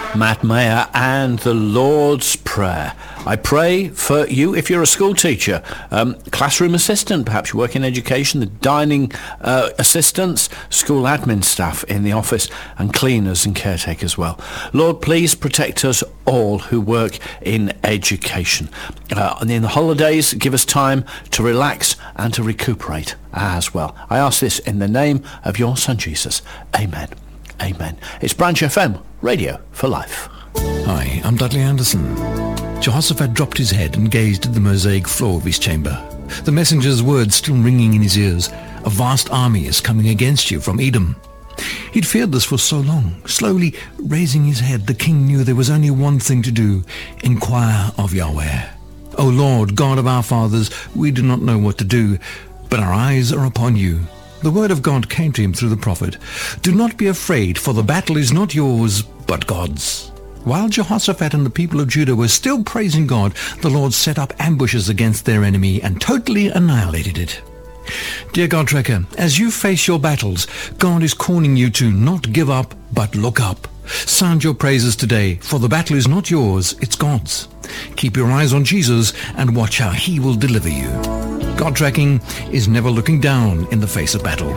Matt Mayer and the Lord's Prayer. I pray for you if you're a school teacher, classroom assistant, perhaps you work in education, the dining assistants, school admin staff in the office, and cleaners and caretakers as well. Lord, please protect us all who work in education. And in the holidays, give us time to relax and to recuperate as well. I ask this in the name of your Son Jesus. Amen. Amen. It's Branch FM, Radio for Life. Hi, I'm Dudley Anderson. Jehoshaphat dropped his head and gazed at the mosaic floor of his chamber. The messenger's words still ringing in his ears. A vast army is coming against you from Edom. He'd feared this for so long. Slowly raising his head, the king knew there was only one thing to do: inquire of Yahweh. O Lord, God of our fathers, we do not know what to do, but our eyes are upon you. The word of God came to him through the prophet. Do not be afraid, for the battle is not yours, but God's. While Jehoshaphat and the people of Judah were still praising God, the Lord set up ambushes against their enemy and totally annihilated it. Dear God Tracker, as you face your battles, God is calling you to not give up, but look up. Sound your praises today, for the battle is not yours, it's God's. Keep your eyes on Jesus and watch how he will deliver you. God Tracking is never looking down in the face of battle.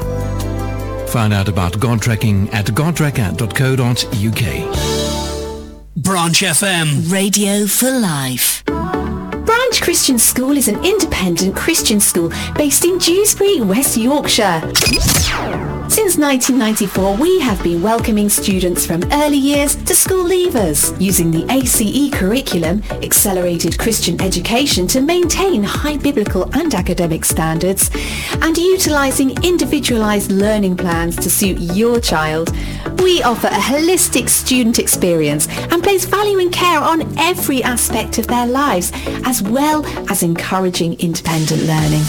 Find out about God Tracking at godtracker.co.uk. Branch FM, Radio for Life. Branch Christian School is an independent Christian school based in Dewsbury, West Yorkshire. Since 1994, we have been welcoming students from early years to school leavers, using the ACE curriculum, Accelerated Christian Education, to maintain high biblical and academic standards, and utilising individualised learning plans to suit your child. We offer a holistic student experience and place value and care on every aspect of their lives, as well as encouraging independent learning.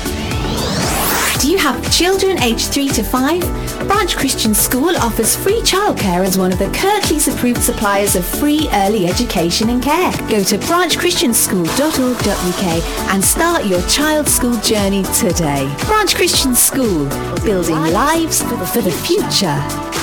Do you have children aged 3 to 5? Branch Christian School offers free childcare as one of the Kirklees approved suppliers of free early education and care. Go to branchchristianschool.org.uk and start your child's school journey today. Branch Christian School, building lives for the future.